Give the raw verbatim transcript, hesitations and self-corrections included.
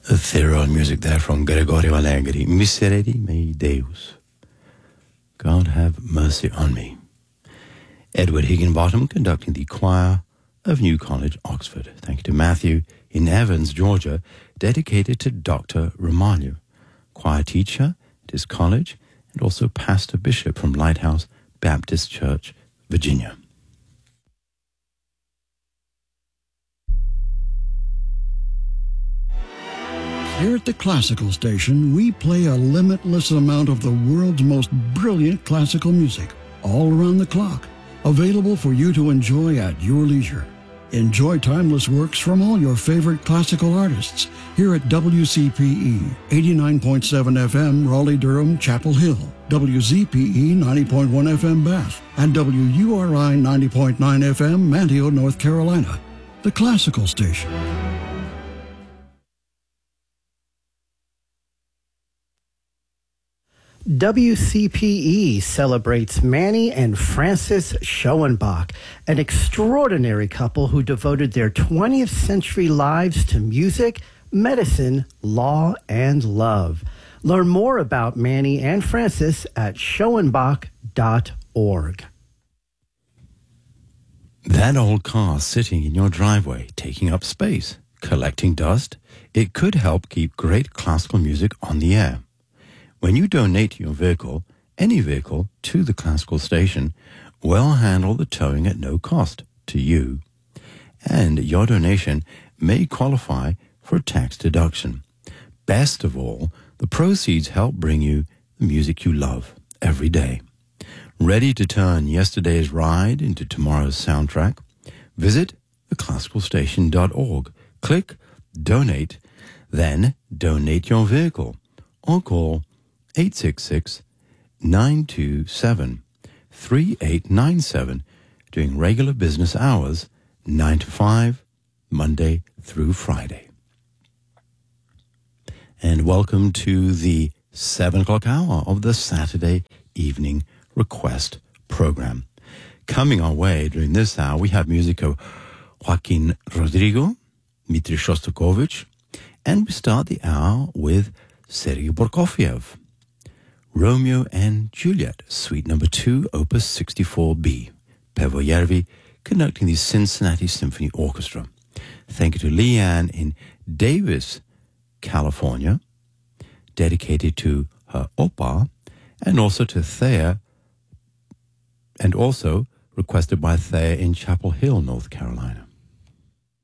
Ethereal music there from Gregorio Allegri. Miserere mei Deus. God have mercy on me. Edward Higginbottom conducting the choir of New College, Oxford. Thank you to Matthew in Evans, Georgia, dedicated to Doctor Ramalho, choir teacher at his college and also pastor bishop from Lighthouse Baptist Church, Virginia. Here at the Classical Station, we play a limitless amount of the world's most brilliant classical music, all around the clock, available for you to enjoy at your leisure. Enjoy timeless works from all your favorite classical artists here at W C P E, eighty-nine point seven F M, Raleigh-Durham, Chapel Hill, W Z P E, ninety point one F M, Bath, and W U R I, ninety point nine F M, Manteo, North Carolina. The Classical Station. W C P E celebrates Manny and Frances Schoenbach, an extraordinary couple who devoted their twentieth century lives to music, medicine, law, and love. Learn more about Manny and Frances at schoenbach dot org. That old car sitting in your driveway, taking up space, collecting dust, it could help keep great classical music on the air. When you donate your vehicle, any vehicle, to the Classical Station, we'll handle the towing at no cost to you. And your donation may qualify for a tax deduction. Best of all, the proceeds help bring you the music you love every day. Ready to turn yesterday's ride into tomorrow's soundtrack? Visit the classical station dot org. Click Donate, then donate your vehicle, or call eight six six, nine two seven, three eight nine seven during regular business hours, nine to five, Monday through Friday. And welcome to the seven o'clock hour of the Saturday Evening Request program. Coming our way during this hour, we have music of Joaquin Rodrigo, Dmitri Shostakovich, and we start the hour with Sergei Prokofiev. Romeo and Juliet, Suite Number Two, Opus sixty-four B. Pavel Järvi conducting the Cincinnati Symphony Orchestra. Thank you to Leanne in Davis, California, dedicated to her oppa, and also to Thea, and also requested by Thea in Chapel Hill, North Carolina.